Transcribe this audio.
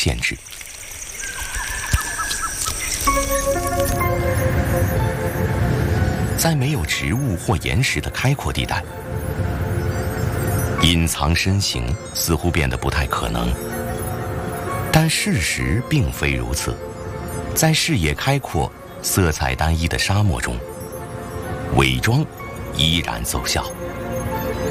限制。在没有植物或岩石的开阔地带，隐藏身形似乎变得不太可能。但事实并非如此，在视野开阔、色彩单一的沙漠中，伪装依然奏效。